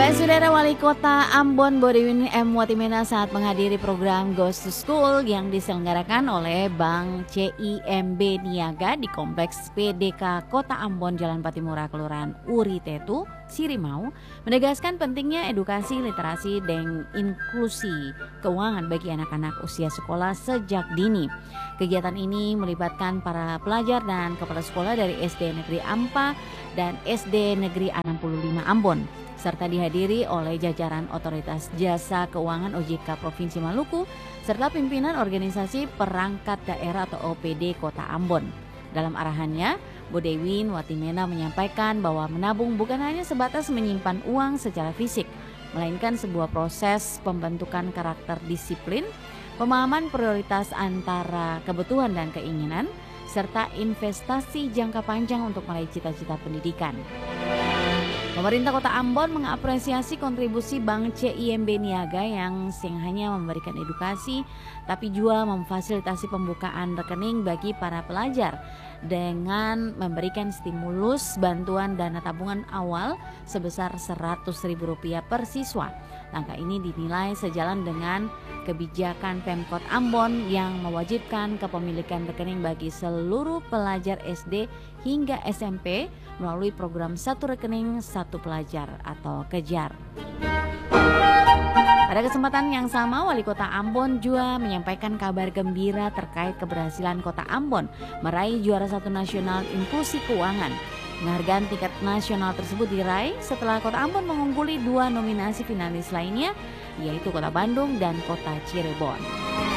Baik Saudara, Wali Kota Ambon Bodewin M. Watimena saat menghadiri program Goes to School yang diselenggarakan oleh Bank CIMB Niaga di Kompleks PDK Kota Ambon Jalan Patimura Kelurahan Uri Tetu, Sirimau, menegaskan pentingnya edukasi literasi dan inklusi keuangan bagi anak-anak usia sekolah sejak dini. Kegiatan ini melibatkan para pelajar dan kepala sekolah dari SD Negeri Ampa dan SD Negeri 65 Ambon, serta dihadiri oleh jajaran Otoritas Jasa Keuangan OJK Provinsi Maluku serta pimpinan organisasi perangkat daerah atau OPD Kota Ambon. Dalam arahannya, Bodewin Watimena menyampaikan bahwa menabung bukan hanya sebatas menyimpan uang secara fisik, melainkan sebuah proses pembentukan karakter disiplin, pemahaman prioritas antara kebutuhan dan keinginan, serta investasi jangka panjang untuk meraih cita-cita pendidikan. Pemerintah Kota Ambon mengapresiasi kontribusi Bank CIMB Niaga yang hanya memberikan edukasi tapi juga memfasilitasi pembukaan rekening bagi para pelajar dengan memberikan stimulus bantuan dana tabungan awal sebesar Rp100.000 per siswa. Langkah ini dinilai sejalan dengan kebijakan Pemkot Ambon yang mewajibkan kepemilikan rekening bagi seluruh pelajar SD hingga SMP melalui program Satu Rekening Satu Pelajar atau KEJAR. Pada kesempatan yang sama, Wali Kota Ambon juga menyampaikan kabar gembira terkait keberhasilan Kota Ambon meraih juara 1 nasional inklusi keuangan. Penghargaan tingkat nasional tersebut diraih setelah Kota Ambon mengungguli 2 nominasi finalis lainnya, yaitu Kota Bandung dan Kota Cirebon.